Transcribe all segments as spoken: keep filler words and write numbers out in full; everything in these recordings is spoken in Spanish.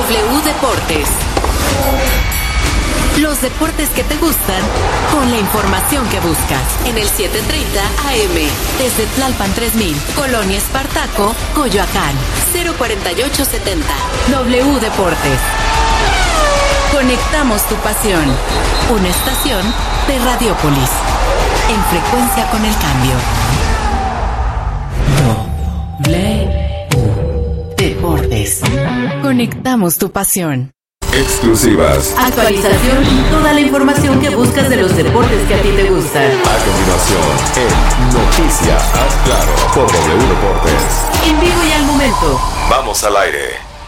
W Deportes. Los deportes que te gustan con la información que buscas en el setecientos treinta A M desde Tlalpan tres mil, Colonia Espartaco, Coyoacán, cero cuarenta y ocho setenta. W Deportes. Conectamos tu pasión. Una estación de Radiópolis. En frecuencia con el cambio. W Deportes. Conectamos tu pasión. Exclusivas. Actualización y toda la información que buscas de los deportes que a ti te gustan. A continuación, en Noticias Haz Claro por W Deportes. En vivo y al momento. Vamos al aire.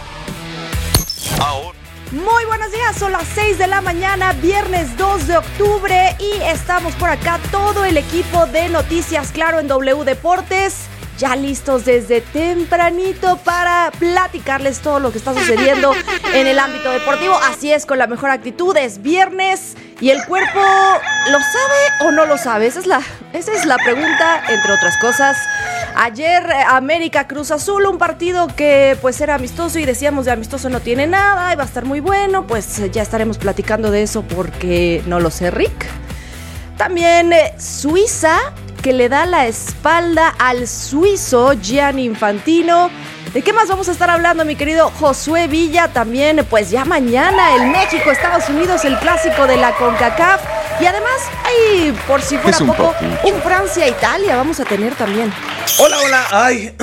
Ahora. Muy buenos días, son las seis de la mañana, viernes dos de octubre y estamos por acá todo el equipo de Noticias Claro en W Deportes. Ya listos desde tempranito para platicarles todo lo que está sucediendo en el ámbito deportivo. Así es, con la mejor actitud. Es viernes y el cuerpo ¿lo sabe o no lo sabe? Esa es la, esa es la pregunta, entre otras cosas. Ayer América Cruz Azul, un partido que pues era amistoso y decíamos de amistoso no tiene nada, y va a estar muy bueno. Pues ya estaremos platicando de eso porque no lo sé, Rick. También eh, Suiza, que le da la espalda al suizo Gianni Infantino. ¿De qué más vamos a estar hablando, mi querido Josué Villa? También, pues ya mañana el México-Estados Unidos, el clásico de la CONCACAF. Y además, ahí, por si fuera un poco, poquito. un Francia-Italia vamos a tener también. Hola, hola, ay,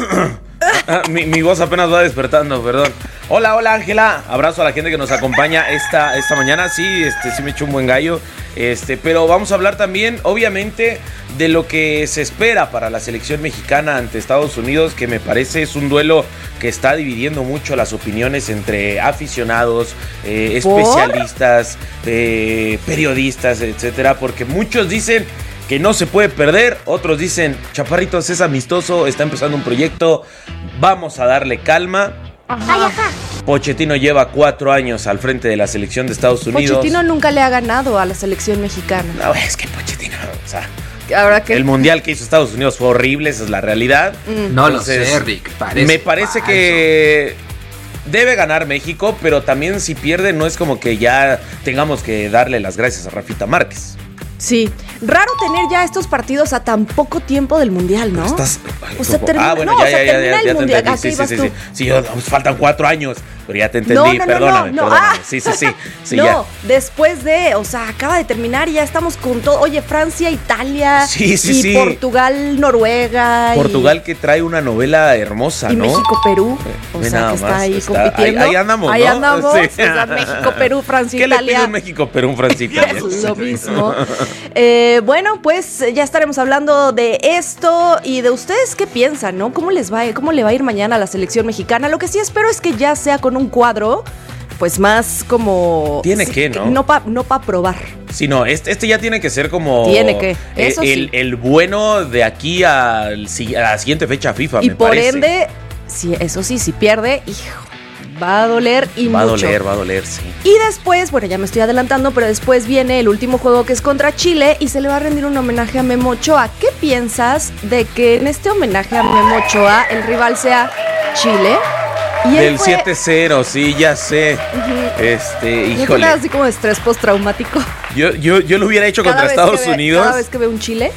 ah, mi, mi voz apenas va despertando, perdón. Hola, hola, Ángela, abrazo a la gente que nos acompaña esta, esta mañana. Sí, este, sí me eché un buen gallo, este, pero vamos a hablar también, obviamente, de lo que se espera para la selección mexicana ante Estados Unidos, que me parece es un duelo que está dividiendo mucho las opiniones entre aficionados, eh, especialistas, eh, periodistas, etcétera, porque muchos dicen que no se puede perder, otros dicen, chaparritos, es amistoso, está empezando un proyecto, vamos a darle calma. Ajá. Pochettino lleva cuatro años al frente de la selección de Estados Unidos. Pochettino nunca le ha ganado a la selección mexicana. No, es que Pochettino, o sea, Ahora que el mundial que hizo Estados Unidos fue horrible, esa es la realidad. Mm. No Entonces, lo sé, Rick. Parece me parece falso. que debe ganar México, pero también si pierde no es como que ya tengamos que darle las gracias a Rafita Márquez. Sí, raro tener ya estos partidos a tan poco tiempo del Mundial, ¿no? Estás, ay, O sea, ¿cómo? termina- ah, bueno, no, ya, o sea, ya, ya, termina ya, el ya te Mundial. entendí. ¿A Sí, qué sí, ibas sí, tú? sí, sí, yo- nos faltan cuatro años, pero ya te entendí, No, no, no, perdóname, no, no, perdóname. ah. Sí, sí, sí, sí, no, ya. después de, o sea, acaba de terminar y ya estamos con todo. Oye, Francia, Italia, Sí, sí, y sí. Portugal, Noruega. y- Portugal que trae una novela hermosa, Y ¿no? México, Perú. O Ve sea, nada que está más, ahí está- compitiendo. ahí- ahí andamos, Ahí ¿no? andamos. Sí. O sea, México, Perú, Francia, ¿Qué le Italia. pides México, Perú, Francia, Italia? Es lo mismo. Eh, bueno, pues ya estaremos hablando de esto y de ustedes qué piensan, ¿no? ¿Cómo les va, cómo le va a ir mañana a la selección mexicana? Lo que sí espero es que ya sea con un cuadro, pues más como... Tiene sí, que, ¿no? No para no pa probar. Sí, no, este, este ya tiene que ser como... Tiene que, eh, eso el, sí. el bueno de aquí al si- a la siguiente fecha FIFA, Y me por parece. ende, sí, eso sí, si pierde, hijo, va a doler y Va a mucho. doler, va a doler, sí. Y después, bueno, ya me estoy adelantando, pero después viene el último juego que es contra Chile y se le va a rendir un homenaje a Memo Ochoa. ¿Qué piensas de que en este homenaje a Memo Ochoa el rival sea Chile? Y él Del fue- siete cero, sí, ya sé. Ujú. Este, ¿No te híjole. das así como de estrés postraumático? Yo, yo, yo lo hubiera hecho Cada contra vez Estados que ve- Unidos. Cada vez que ve un Chile,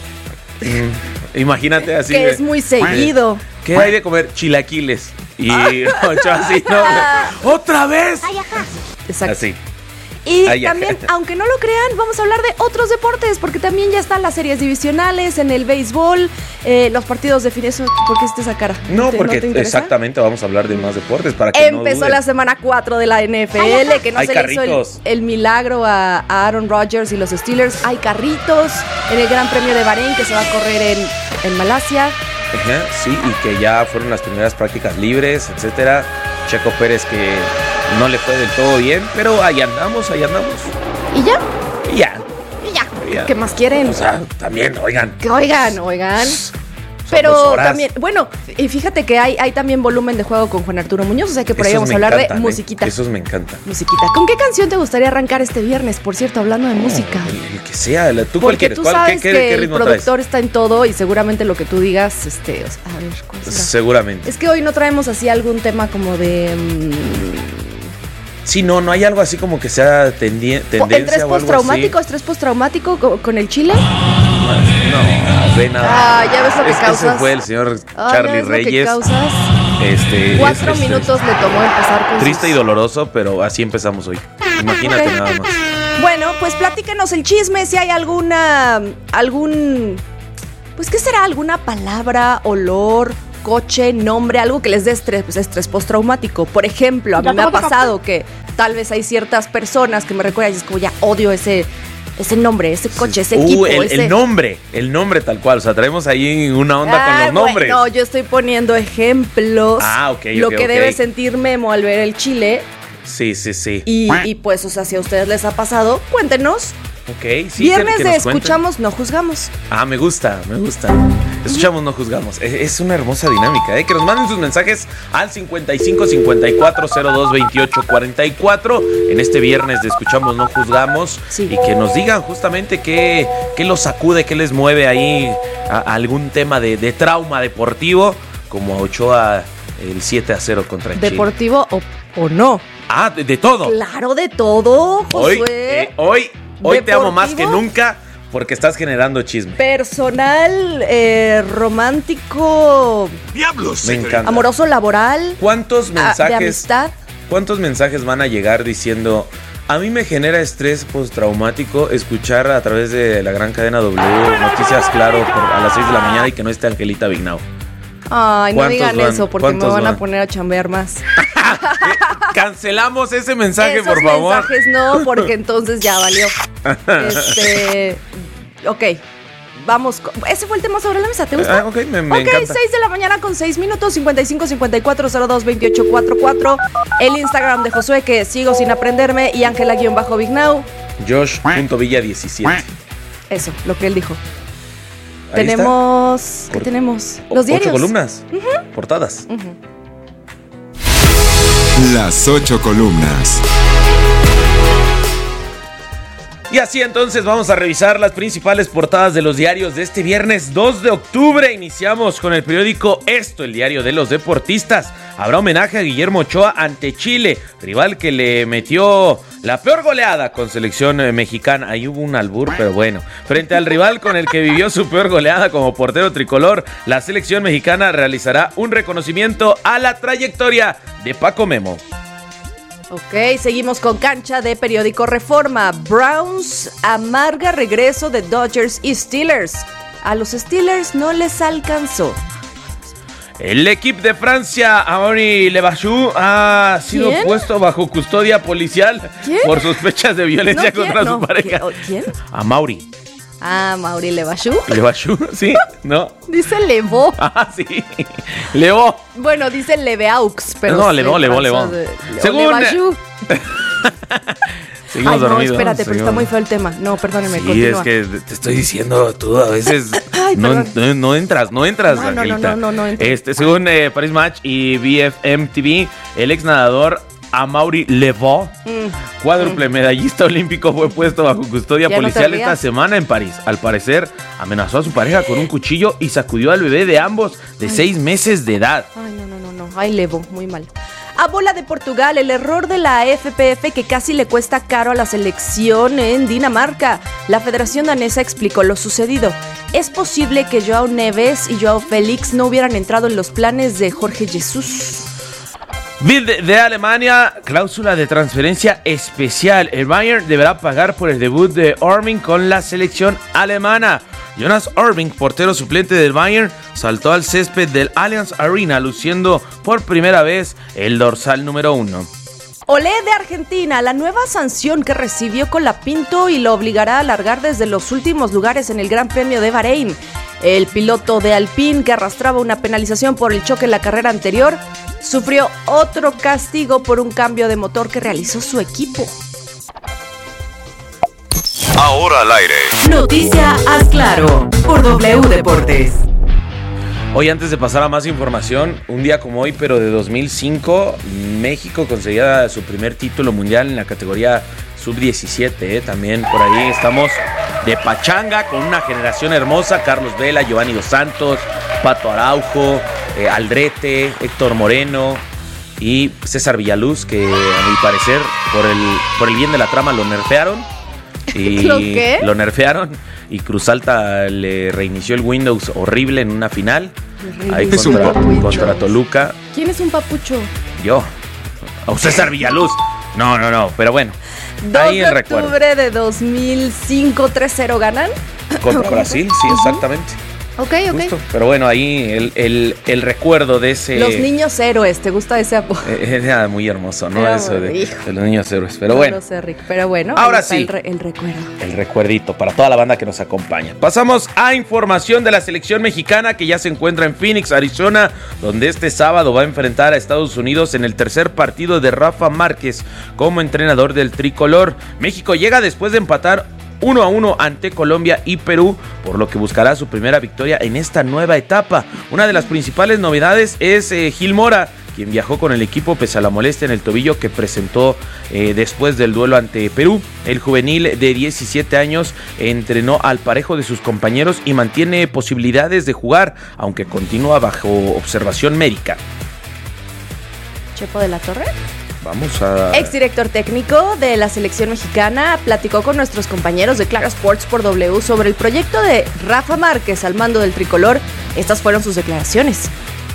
Mm, imagínate así. que de- es muy seguido. ¿Qué hay de comer? Chilaquiles. Y Ochoa así, no. ¡Otra vez! Exacto. Así. Y Ay, ya. también, aunque no lo crean, vamos a hablar de otros deportes, porque también ya están las series divisionales en el béisbol, eh, los partidos de fin. Eso, ¿por qué hiciste esa cara? No, te- porque te interesa? exactamente vamos a hablar de más deportes para que no Empezó duden. la semana cuatro de la N F L, que no Hay se le hizo el, carritos. el milagro a, a Aaron Rodgers y los Steelers. Hay carritos en el Gran Premio de Bahrein que se va a correr en, en Malasia. Ajá, sí, y que ya fueron las primeras prácticas libres, etcétera. Checo Pérez que no le fue del todo bien, pero ahí andamos, ahí andamos. Y ya, Y ya. y ya. Ya. ¿Qué más quieren? O sea, también, oigan. Que oigan, oigan. Son dos Pero horas. también, bueno, y fíjate que hay, hay también volumen de juego con Juan Arturo Muñoz, o sea que por ahí Esos vamos a me hablar encantan, de ¿eh? musiquita. Esos me encantan. Musiquita. ¿Con qué canción te gustaría arrancar este viernes? Por cierto, hablando de música. No, el, el que sea, la- ¿tú cuál Porque quieres? tú ¿Cuál, sabes qué, qué, que qué el ritmo productor está en todo y seguramente lo que tú digas, este, o sea, a ver, ¿cuál traes? será? Seguramente. Es que hoy no traemos así algún tema como de... Sí, no, no hay algo así como que sea tendi- tendencia. ¿Estrés o algo postraumático? así. ¿Estrés postraumático con, con el chile? No, ve nada. Ah, ya ves lo que es, causas. Ese fue el señor Ah, Charlie ¿ya ves lo que Reyes. causas? Este, Cuatro es- es- minutos le tomó empezar con Triste sus- y doloroso, pero así empezamos hoy. Imagínate Ok. nada más. Bueno, pues platíquenos el chisme, si hay alguna, algún, pues ¿qué será? ¿Alguna palabra, olor, coche, nombre, algo que les dé estrés, pues, estrés postraumático? Por ejemplo, a mí me ha pasado que tal vez hay ciertas personas que me recuerdan y es como ya odio ese, ese nombre, ese coche, ese Uh, equipo, el, ese... el nombre, el nombre tal cual. O sea, traemos ahí una onda Ah, con los nombres. bueno, yo estoy poniendo ejemplos. Ah, ok, Lo ok, que ok. debe sentir Memo al ver el chile. Sí, sí, sí. Y, y pues, o sea, si a ustedes les ha pasado, cuéntenos. Ok, sí. Viernes que- que de nos cuenten. Escuchamos, no juzgamos. Ah, me gusta, me gusta. Escuchamos, no juzgamos. Es, es una hermosa dinámica, ¿eh? Que nos manden sus mensajes al cincuenta y cinco cincuenta y cuatro cero dos veintiocho cuarenta y cuatro en este viernes de Escuchamos, no juzgamos. Sí. Y que nos digan justamente qué, qué los sacude, qué les mueve ahí a, a algún tema de, de trauma deportivo, como a Ochoa el siete a cero contra Chile. ¿Deportivo o, o no? Ah, de, de todo. Claro, de todo, Hoy, Josué. eh, hoy, hoy te amo más que ¿Deportivo? nunca porque estás generando chisme. Personal, eh, romántico, Diablos. Me encanta. amoroso, laboral, ¿Cuántos ah, de mensajes? amistad. ¿Cuántos mensajes van a llegar diciendo, a mí me genera estrés postraumático escuchar a través de la gran cadena W Noticias Claro por- a las seis de la mañana y que no esté Angelita Vignau? Ay, no ¿Cuántos digan van? eso porque me ¿Cuántos van van? a poner a chambear más. Cancelamos ese mensaje, Esos por favor. mensajes no, porque entonces ya valió. Este, ok, vamos. con- ese fue el tema sobre la mesa, ¿te gusta? Ah, ok, me, me Ok, encanta. seis de la mañana con seis minutos, cincuenta y cinco cincuenta y cuatro cero dos veintiocho cuarenta y cuatro. El Instagram de Josué, que sigo sin aprenderme, y Ángela-Vignau. Josh.villa diecisiete. Eso, lo que él dijo. Ahí está. Tenemos. ¿Qué Por- tenemos? O- Los diarios. Ocho columnas. Portadas. Ujú. Las ocho columnas. Y así entonces vamos a revisar las principales portadas de los diarios de este viernes dos de octubre. Iniciamos con el periódico Esto, el diario de los deportistas. Habrá homenaje a Guillermo Ochoa ante Chile, rival que le metió la peor goleada con selección eh, mexicana. Ahí hubo un albur, pero bueno. Frente al rival con el que vivió su peor goleada como portero tricolor, la selección mexicana realizará un reconocimiento a la trayectoria de Paco Memo. Ok, seguimos con cancha de periódico Reforma. Browns amarga regreso de Dodgers y Steelers. A los Steelers no les alcanzó. El equipo de Francia, Amaury Levachu, ha sido ¿Quién? puesto bajo custodia policial ¿Quién? por sospechas de violencia No, ¿quién? contra No, su pareja. ¿quién? Amaury Ah, Mauri Levachu. Levachu, ¿sí? ¿No? Dice Levo. Ah, sí. Leo. Bueno, dice Leveaux, pero... No, Levo, Levo, Levo. Según... Según- Levachu. Seguimos Ay, no, dormidos. espérate, pero está seguimos- muy feo el tema. No, perdóneme, Sí, continúa. es que te estoy diciendo, tú a veces Ay, no, perdón. no, no entras, no entras, No, no, no, Angelita. no, no, no entro. Este, según eh, Paris Match y B F M T V, el ex nadador Amaury Levo, Mm. cuádruple medallista olímpico, fue puesto bajo custodia Ya no te policial rías. esta semana en París. Al parecer, amenazó a su pareja con un cuchillo y sacudió al bebé de ambos de seis meses de edad. Ay, no, no, no, no. Ay, Levo, muy mal. A bola de Portugal, el error de la F P F que casi le cuesta caro a la selección en Dinamarca. La Federación Danesa explicó lo sucedido. Es posible que Joao Neves y Joao Félix no hubieran entrado en los planes de Jorge Jesús. Bild de, de Alemania, cláusula de transferencia especial. El Bayern deberá pagar por el debut de Orming con la selección alemana. Jonas Orming, portero suplente del Bayern, saltó al césped del Allianz Arena luciendo por primera vez el dorsal número uno. Olé de Argentina, la nueva sanción que recibió Colapinto y lo obligará a largar desde los últimos lugares en el Gran Premio de Bahrein. El piloto de Alpine, que arrastraba una penalización por el choque en la carrera anterior, sufrió otro castigo por un cambio de motor que realizó su equipo. Ahora al aire. Noticia Haz Claro por W Deportes. Hoy, antes de pasar a más información, un día como hoy, pero de dos mil cinco, México conseguía su primer título mundial en la categoría sub diecisiete. ¿eh? También por ahí estamos de pachanga con una generación hermosa. Carlos Vela, Giovanni Dos Santos, Pato Araujo, eh, Aldrete, Héctor Moreno. y César Villaluz, que a mi parecer, por el, por el bien de la trama, lo nerfearon. Y ¿Lo qué? Lo nerfearon y Cruz Alta le reinició el Windows horrible en una final. Ahí Es contra, un contra Toluca. ¿Quién es un papucho? Yo. O César Villaluz. No, no, no, pero bueno. dos Ahí de el recuerdo. octubre de dos mil cinco, tres cero ganan. Contra Brasil, sí, exactamente. Ok, ok. Justo. Pero bueno, ahí el, el, el recuerdo de ese... Los niños héroes, ¿te gusta ese apodo? eh, Era muy hermoso, ¿no? Era Eso de, muy- de los niños héroes. Pero No bueno, lo sé, Rick, pero bueno. Ahora ahí está sí. El, re- el recuerdo. el recuerdito para toda la banda que nos acompaña. Pasamos a información de la selección mexicana que ya se encuentra en Phoenix, Arizona, donde este sábado va a enfrentar a Estados Unidos en el tercer partido de Rafa Márquez como entrenador del tricolor. México llega después de empatar uno a uno ante Colombia y Perú, por lo que buscará su primera victoria en esta nueva etapa. Una de las principales novedades es eh, Gil Mora, quien viajó con el equipo pese a la molestia en el tobillo que presentó eh, después del duelo ante Perú. El juvenil de diecisiete años entrenó al parejo de sus compañeros y mantiene posibilidades de jugar, aunque continúa bajo observación médica. Chepo de la Torre. Vamos a... Exdirector técnico de la selección mexicana platicó con nuestros compañeros de Claro Sports por W sobre el proyecto de Rafa Márquez al mando del tricolor. Estas fueron sus declaraciones.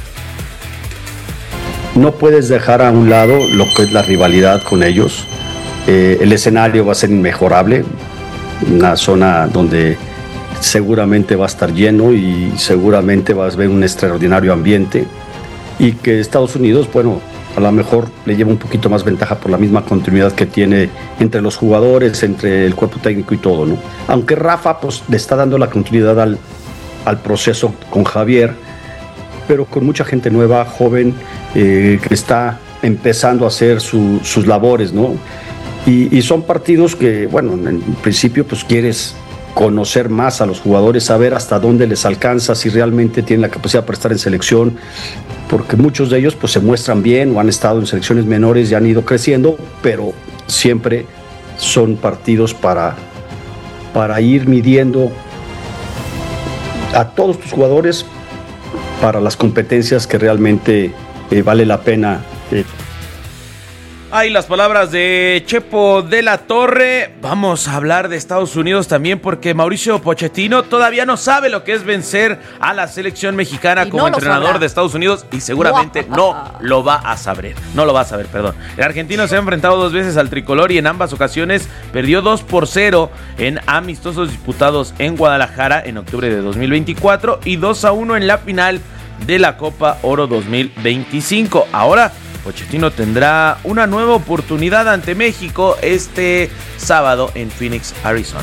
No puedes dejar a un lado lo que es la rivalidad con ellos. Eh, el escenario va a ser inmejorable, una zona donde seguramente va a estar lleno y seguramente vas a ver un extraordinario ambiente, y que Estados Unidos, bueno, a lo mejor le lleva un poquito más ventaja por la misma continuidad que tiene entre los jugadores, entre el cuerpo técnico y todo, ¿no? Aunque Rafa pues le está dando la continuidad al, al proceso con Javier, pero con mucha gente nueva, joven, eh, que está empezando a hacer su, sus labores, ¿no? Y, y son partidos que, bueno, en principio pues quieres conocer más a los jugadores, saber hasta dónde les alcanza, si realmente tienen la capacidad para estar en selección, porque muchos de ellos pues se muestran bien o han estado en selecciones menores y han ido creciendo, pero siempre son partidos para, para ir midiendo a todos tus jugadores para las competencias que realmente eh, vale la pena. Eh. Ahí las palabras de Chepo de la Torre. Vamos a hablar de Estados Unidos también, porque Mauricio Pochettino todavía no sabe lo que es vencer a la selección mexicana Y como no lo entrenador sabrá. de Estados Unidos, y seguramente no lo va a saber. No lo va a saber, perdón. El argentino se ha enfrentado dos veces al tricolor y en ambas ocasiones perdió dos por cero en amistosos disputados en Guadalajara en octubre de dos mil veinticuatro y dos a uno en la final de la Copa Oro dos mil veinticinco. Ahora Pochettino tendrá una nueva oportunidad ante México este sábado en Phoenix, Arizona.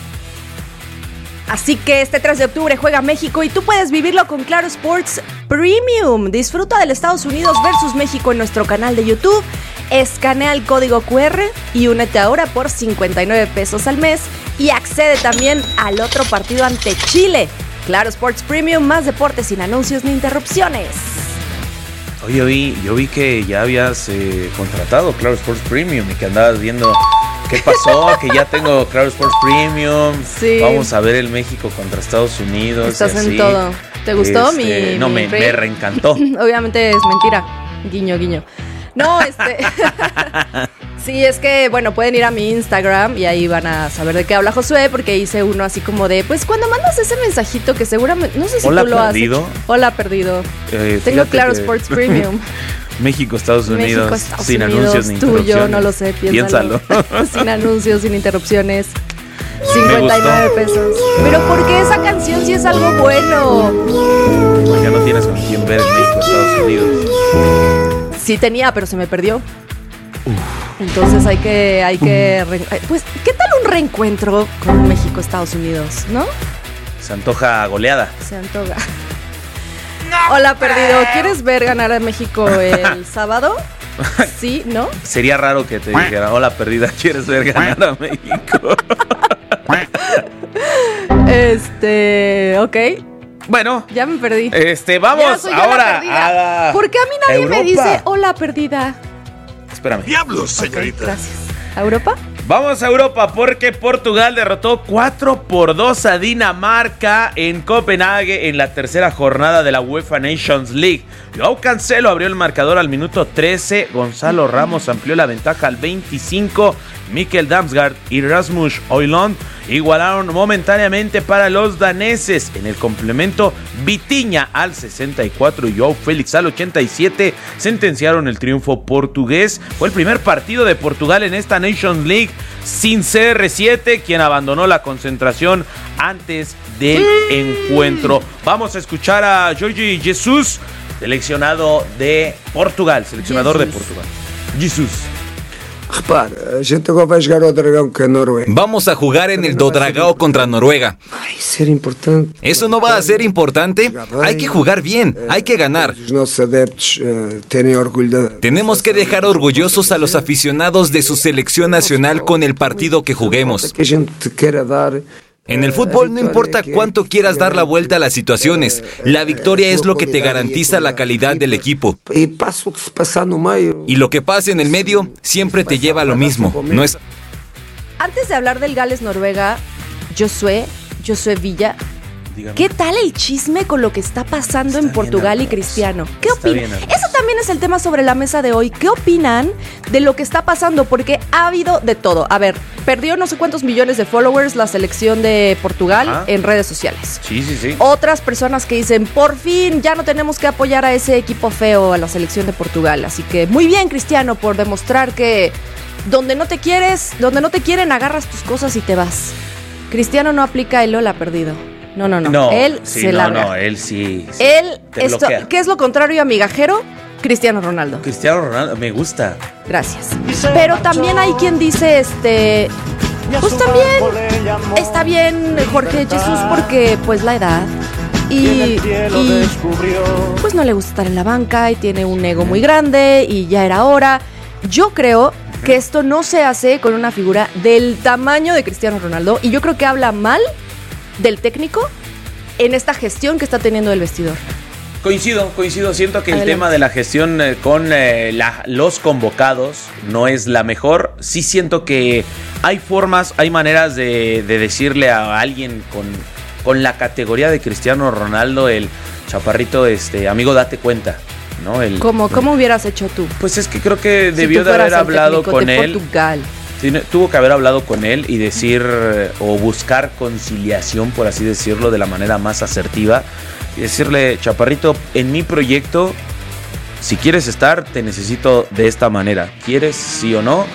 Así que este tres de octubre juega México y tú puedes vivirlo con Claro Sports Premium. Disfruta del Estados Unidos versus México en nuestro canal de YouTube. Escanea el código cu erre y únete ahora por cincuenta y nueve pesos al mes y accede también al otro partido ante Chile. Claro Sports Premium, más deportes sin anuncios ni interrupciones. Oye, yo vi, yo vi que ya habías eh, contratado Claro Sports Premium y que andabas viendo qué pasó, que ya tengo Claro Sports Premium. Sí. Vamos a ver el México contra Estados Unidos. Estás y así. en todo. ¿Te gustó Este, mi No, mi me, rey? me reencantó. Obviamente es mentira. Guiño, guiño. No, este... Sí, es que, bueno, pueden ir a mi Instagram y ahí van a saber de qué habla Josué, porque hice uno así como de, pues cuando mandas ese mensajito que seguramente, no sé si Hola, tú lo perdido. has hecho. Hola, perdido. Eh, Tengo fíjate Claro que- Sports Premium. México, Estados Unidos, México, Estados sin Unidos, anuncios ni tú, interrupciones. yo, no lo sé, piénsalo. Piénsalo. Sin anuncios, sin interrupciones. cincuenta y nueve pesos. Pero ¿por qué esa canción si es algo bueno? Ya no tienes con quién ver en México, Estados Unidos. Sí tenía, pero se me perdió. Entonces hay que, hay que, re- pues, ¿qué tal un reencuentro con México, Estados Unidos, no? Se antoja goleada. Se antoja. Hola, perdido. ¿Quieres ver ganar a México el sábado? Sí, ¿no? Sería raro que te dijera, hola perdida, ¿quieres ver ganar a México? Este, ok. Bueno, Ya me perdí. este, Ya vamos soy yo la ahora perdida. a la ¿Por qué a mí nadie me Europa. dice hola, perdida? Espérame. ¡Diablos, señorita! Gracias. ¿A Europa? Vamos a Europa porque Portugal derrotó cuatro por dos a Dinamarca en Copenhague en la tercera jornada de la UEFA Nations League. Joao Cancelo abrió el marcador al minuto trece, Gonzalo Ramos amplió la ventaja al veinticinco, Mikkel Damsgaard y Rasmus Højlund igualaron momentáneamente para los daneses. En el complemento, Vitinha al sesenta y cuatro y Joao Félix al ochenta y siete sentenciaron el triunfo portugués. Fue el primer partido de Portugal en esta Nations League sin C R siete, quien abandonó la concentración antes del encuentro. Vamos a escuchar a Jorge Jesus, seleccionado de Portugal, seleccionador Jesus. de Portugal. Jesus. Repara, a gente agora vai jogar ao Dragão que é Noruega. Vamos a jugar en el Do Dragão contra Noruega. Vai ser importante. ¿Eso no va a ser importante? Hay que jugar bien, hay que ganar. Os nossos adeptos uh, terem orgulho da... Tenemos que dejar orgullosos a los aficionados de su selección nacional con el partido que juguemos. Que a gente queira dar. En el fútbol no importa cuánto quieras dar la vuelta a las situaciones, la victoria es lo que te garantiza la calidad del equipo. Y lo que pase en el medio siempre te lleva a lo mismo. No es... Antes de hablar del Gales-Noruega, Josué, Josué Villa, Dígame. ¿Qué tal el chisme con lo que está pasando está en Portugal y Cristiano? ¿Qué opinan? Eso también es el tema sobre la mesa de hoy. ¿Qué opinan de lo que está pasando? Porque ha habido de todo. A ver, perdió no sé cuántos millones de followers la selección de Portugal ah. en redes sociales. Sí, sí, sí. Otras personas que dicen, por fin, ya no tenemos que apoyar a ese equipo feo, a la selección de Portugal. Así que muy bien, Cristiano, por demostrar que donde no te quieres, donde no te quieren, agarras tus cosas y te vas. Cristiano no aplica el LOL ha perdido. No, no, no, no. Él sí, se no, larga. No, él sí. sí él, esto, ¿qué es lo contrario a migajero? Cristiano Ronaldo. Cristiano Ronaldo, me gusta. Gracias. Pero también hay quien dice, este, pues también está bien Jorge Jesús porque pues la edad y, y pues no le gusta estar en la banca y tiene un ego muy grande y ya era hora. Yo creo que esto no se hace con una figura del tamaño de Cristiano Ronaldo y yo creo que habla mal del técnico en esta gestión que está teniendo el vestidor. Coincido, coincido. Siento que Adelante. El tema de la gestión eh, con eh, la, los convocados no es la mejor. Sí siento que hay formas, hay maneras de, de decirle a alguien con, con la categoría de Cristiano Ronaldo, el chaparrito, este amigo, date cuenta, ¿no? El, ¿Cómo, ¿Cómo hubieras hecho tú? Pues es que creo que debió si de haber hablado con él. Portugal. Tuvo que haber hablado con él y decir o buscar conciliación, por así decirlo, de la manera más asertiva. Y decirle, chaparrito, en mi proyecto, si quieres estar, te necesito de esta manera. ¿Quieres, sí o no?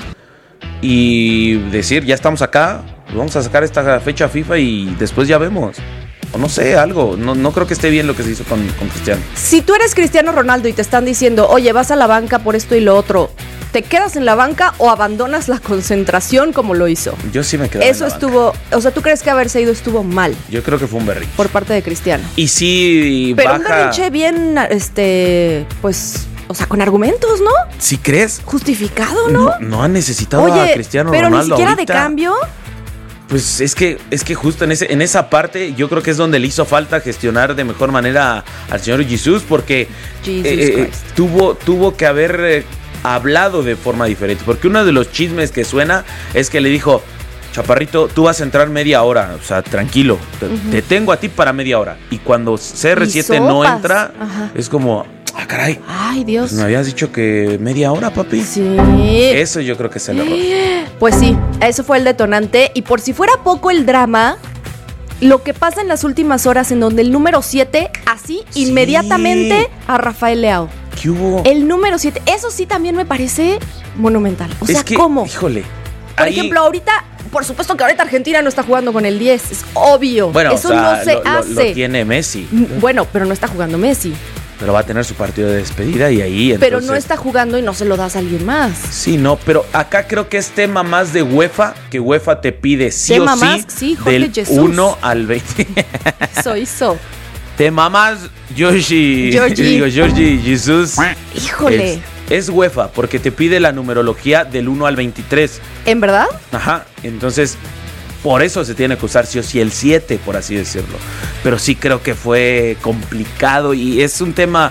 Y decir, ya estamos acá, vamos a sacar esta fecha FIFA y después ya vemos. O no sé, algo. No, no creo que esté bien lo que se hizo con, con Cristiano. Si tú eres Cristiano Ronaldo y te están diciendo, oye, vas a la banca por esto y lo otro, ¿te quedas en la banca o abandonas la concentración como lo hizo? Yo sí me quedé Eso en la estuvo, banca. O sea, ¿tú crees que haberse ido estuvo mal? Yo creo que fue un berrinche. Por parte de Cristiano. Y sí Pero baja... un berrinche bien, este, pues, o sea, con argumentos, ¿no? ¿Sí crees? Justificado, ¿no? No, no han necesitado Oye, a Cristiano pero Ronaldo ni siquiera ahorita. de cambio. Pues es que, es que justo en, ese, en esa parte yo creo que es donde le hizo falta gestionar de mejor manera al señor Jesús, porque eh, tuvo, tuvo que haber eh, hablado de forma diferente. Porque uno de los chismes que suena es que le dijo, chaparrito, tú vas a entrar media hora, o sea, tranquilo, te, uh-huh. te tengo a ti para media hora. Y cuando C R siete no entra, Ajá. es como... Ah, caray. Ay, Dios. Pues me habías dicho que media hora, papi. Sí. Eso yo creo que es el error. Pues sí, eso fue el detonante. Y por si fuera poco el drama, lo que pasa en las últimas horas en donde el número siete, así, sí. inmediatamente a Rafael Leao. ¿Qué hubo? El número siete, eso sí también me parece monumental. O es sea, que, ¿cómo? Híjole. Por ahí... ejemplo, ahorita... Por supuesto que ahorita Argentina no está jugando con el diez, es obvio. Bueno, eso o sea, no se lo, hace. Lo, lo tiene Messi. Bueno, pero no está jugando Messi. Pero va a tener su partido de despedida y ahí entonces... Pero no está jugando y no se lo das a alguien más. Sí, no, pero acá creo que es tema más de UEFA, que UEFA te pide sí tema o sí, más, sí Jorge del Jesús. uno al veinte. Eso hizo. Tema más, Yoshi, Georgie. digo, Jorge Jesús. Híjole. Es, es UEFA, porque te pide la numerología del uno al veintitrés. ¿En verdad? Ajá, entonces... Por eso se tiene que usar sí o sí el siete, por así decirlo. Pero sí creo que fue complicado y es un tema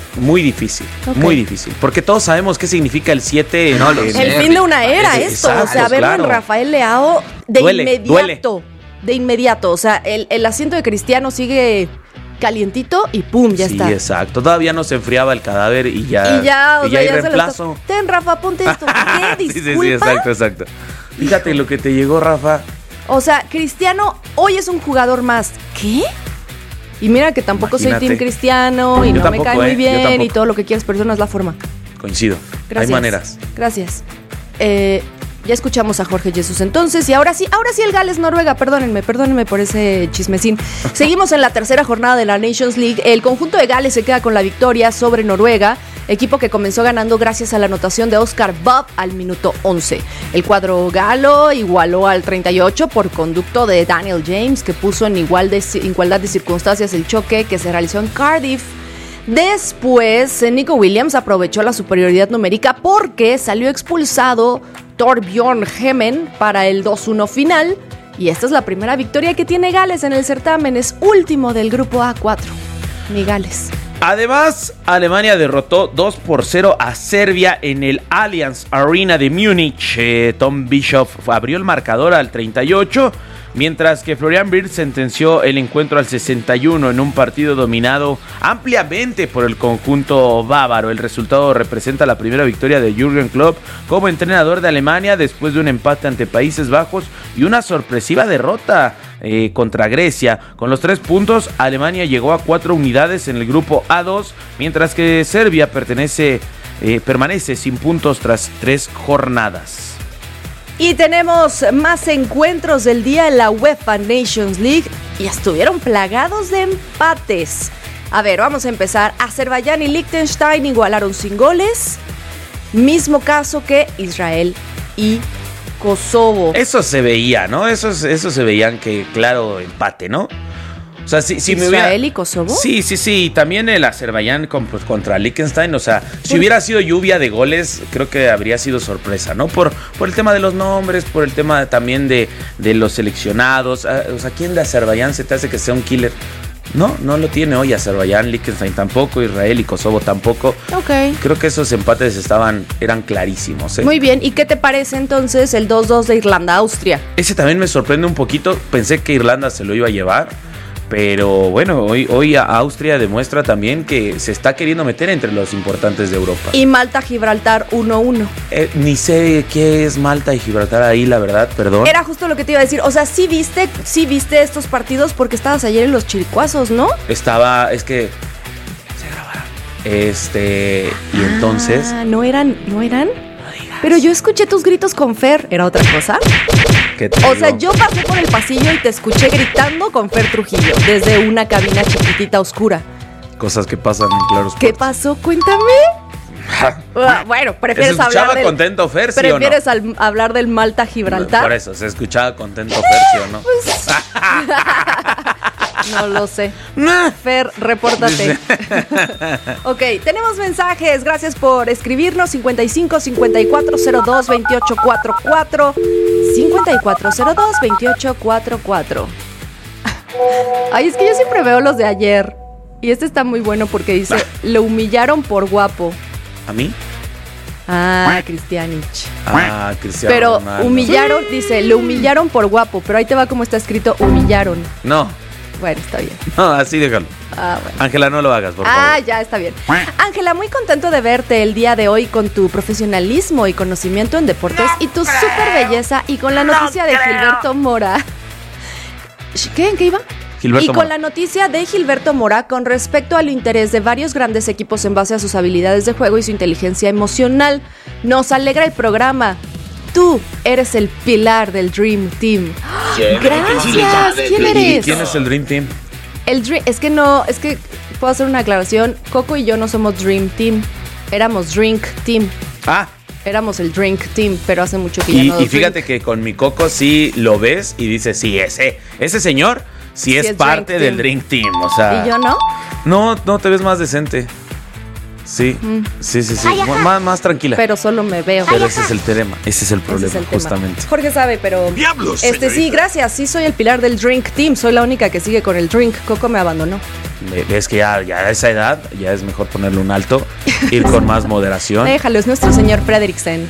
muy difícil, Okay. muy difícil. Porque todos sabemos qué significa el siete. No, el fin de una era esto. Exacto, o sea, verlo claro. en Rafael Leao de Duele, inmediato. duele. De inmediato. O sea, el, el asiento de Cristiano sigue calientito y pum, ya sí, está. Sí, exacto. Todavía no se enfriaba el cadáver y ya. Y ya, o y sea, ya hay ya se lo reemplazo. está... Ten, Rafa, ponte esto. ¿Qué? sí, sí, ¿Disculpa? sí, exacto, exacto. Fíjate lo que te llegó, Rafa. O sea, Cristiano hoy es un jugador más. ¿Qué? Y mira que tampoco Imagínate. soy team Cristiano y Yo no tampoco, me cae muy ¿eh? Yo bien tampoco. y todo lo que quieras, pero eso no es la forma. Coincido. Gracias. Hay maneras. Gracias. Eh, ya escuchamos a Jorge Jesús entonces y ahora sí, ahora sí el Gales-Noruega, perdónenme, perdónenme por ese chismecín. Seguimos en la tercera jornada de la Nations League. El conjunto de Gales se queda con la victoria sobre Noruega, equipo que comenzó ganando gracias a la anotación de Oscar Bob al minuto once. El cuadro galo igualó al treinta y ocho por conducto de Daniel James, que puso en igual de, igualdad de circunstancias el choque que se realizó en Cardiff. Después, Nico Williams aprovechó la superioridad numérica porque salió expulsado Torbjörn Hemen para el dos uno final. Y esta es la primera victoria que tiene Gales en el certamen. Es último del grupo A cuatro. Ni Gales. Además, Alemania derrotó dos por cero a Serbia en el Allianz Arena de Múnich. Eh, Tom Bischoff abrió el marcador al treinta y ocho, mientras que Florian Wirtz sentenció el encuentro al sesenta y uno en un partido dominado ampliamente por el conjunto bávaro. El resultado representa la primera victoria de Jürgen Klopp como entrenador de Alemania después de un empate ante Países Bajos y una sorpresiva derrota eh, contra Grecia. Con los tres puntos, Alemania llegó a cuatro unidades en el grupo A dos, mientras que Serbia pertenece, eh, permanece sin puntos tras tres jornadas. Y tenemos más encuentros del día en la UEFA Nations League y estuvieron plagados de empates. A ver, vamos a empezar. Azerbaiyán y Liechtenstein igualaron sin goles. Mismo caso que Israel y Kosovo. Eso se veía, ¿no? Eso, eso se veían que, claro, empate, ¿no? O sea, si, si ¿Israel me hubiera... y Kosovo? Sí, sí, sí. También el Azerbaiyán con, pues, contra Liechtenstein. O sea, si hubiera sido lluvia de goles, creo que habría sido sorpresa, ¿no? Por, por el tema de los nombres, por el tema también de, de los seleccionados. O sea, ¿quién de Azerbaiyán se te hace que sea un killer? No, no lo tiene hoy Azerbaiyán, Liechtenstein tampoco, Israel y Kosovo tampoco. Ok. Creo que esos empates estaban, eran clarísimos, ¿eh? Muy bien. ¿Y qué te parece entonces el dos dos de Irlanda-Austria? Ese también me sorprende un poquito. Pensé que Irlanda se lo iba a llevar. Pero bueno, hoy, hoy Austria demuestra también que se está queriendo meter entre los importantes de Europa. Y Malta-Gibraltar uno uno. Eh, ni sé qué es Malta y Gibraltar ahí, la verdad, perdón. Era justo lo que te iba a decir. O sea, sí viste, sí viste estos partidos porque estabas ayer en los Chiricuazos, ¿no? Estaba, es que se grabaron. Este, y entonces... Ah, ¿no eran? ¿No eran? Pero yo escuché tus gritos con Fer. ¿Era otra cosa? ¿Qué te O digo? sea, yo pasé por el pasillo y te escuché gritando con Fer Trujillo desde una cabina chiquitita oscura. Cosas que pasan en Claros. ¿Qué pasó? Cuéntame. Ah, bueno, prefieres ¿Se escuchaba hablar del... contento Fer, sí o no? ¿Prefieres al- hablar del Malta-Gibraltar? Por eso, ¿se escuchaba contento Fer, sí o no? No lo sé. Fer, repórtate. Ok, tenemos mensajes. Gracias por escribirnos. cincuenta y cinco, cincuenta y cuatro cero dos, veintiocho cuarenta y cuatro. cincuenta y cuatro cero dos, veintiocho cuarenta y cuatro. Ay, es que yo siempre veo los de ayer. Y este está muy bueno porque dice: lo humillaron por guapo. ¿A mí? Ah, Cristianich. Ah, Cristiano Pero Ronaldo. humillaron, dice, lo humillaron por guapo. Pero ahí te va como está escrito: humillaron. No, Bueno, está bien. no, así déjalo. Ah, bueno. Ángela, no lo hagas, por Ah, favor. ya está bien. Ángela, muy contento de verte el día de hoy con tu profesionalismo y conocimiento en deportes y tu super belleza y con la noticia de Gilberto Mora. ¿Qué? ¿En qué iba? Gilberto y con Mora. la noticia de Gilberto Mora con respecto al interés de varios grandes equipos en base a sus habilidades de juego y su inteligencia emocional. Nos alegra el programa. Tú eres el pilar del Dream Team. Gracias. ¿Quién eres? ¿Quién es el Dream Team? El Dream, es que no, es que puedo hacer una aclaración. Coco y yo no somos Dream Team, éramos Drink Team. Ah, Éramos el Drink Team, pero hace mucho que ya y, no. y fíjate que con mi Coco sí lo ves y dices, sí, ese, ese señor sí, Sí es, es parte Drink del Team. Dream Team, o sea. ¿Y yo no? No, no te ves más decente. Sí, Mm. sí, sí, sí. Más, más tranquila. Pero solo me veo. Pero ese es el tema, ese es el problema, Ese es el tema. justamente. Jorge sabe, pero... ¡Diablos, Este, sí, señorita! gracias. Sí, soy el pilar del Drink Team. Soy la única que sigue con el Drink. Coco me abandonó. Es que ya, ya a esa edad ya es mejor ponerle un alto, ir con más moderación. Déjalo, es nuestro señor Frederiksen.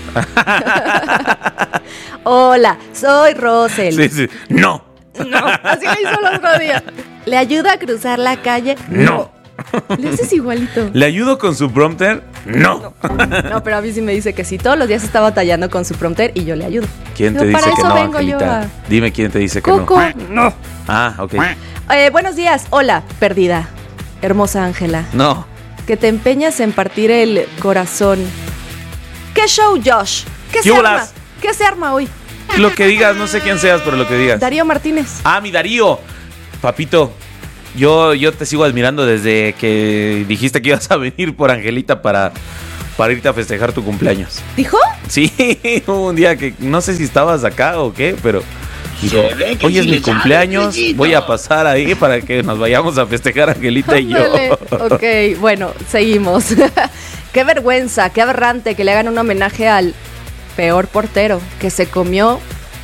Hola, soy Rosel. Sí, sí. No, No, así le hizo el otro día. ¿Le ayuda a cruzar la calle? no. Le haces igualito. ¿Le ayudo con su prompter? No. No, pero a mí sí me dice que sí. Todos los días está batallando con su prompter y yo le ayudo. ¿Quién te Pero dice para que eso no, vengo yo Angelita? a- Dime quién te dice que Coco. no. No. Ah, ok. Eh, buenos días. Hola, perdida. Hermosa Ángela. No. Que te empeñas en partir el corazón. ¿Qué show, Josh? ¿Qué se ¿Qué arma? bolas? ¿Qué se arma hoy? Lo que digas, no sé quién seas, pero lo que digas. Darío Martínez. Ah, mi Darío. Papito, yo, yo te sigo admirando desde que dijiste que ibas a venir por Angelita para, para irte a festejar tu cumpleaños. ¿Dijo? Sí, hubo un día que no sé si estabas acá o qué, pero dijo, hoy es mi cumpleaños, voy a pasar ahí para que nos vayamos a festejar Angelita y yo. Ándale. Ok, bueno, seguimos. Qué vergüenza, qué aberrante que le hagan un homenaje al peor portero que se comió.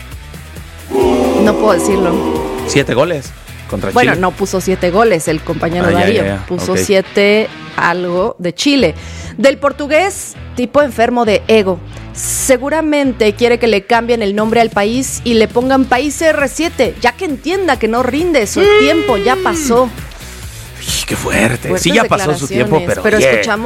No puedo decirlo. Siete goles contra Bueno, Chile. no puso siete goles el compañero Ah, ya, Darío. ya, ya. Puso Ok. siete algo de Chile. Del portugués, tipo enfermo de ego. Seguramente quiere que le cambien el nombre al país y le pongan País R siete, ya que entienda que no rinde, su tiempo ya pasó. Qué fuerte. Fuertes Sí, ya pasó su tiempo, declaraciones, pero, pero yeah. escuchamos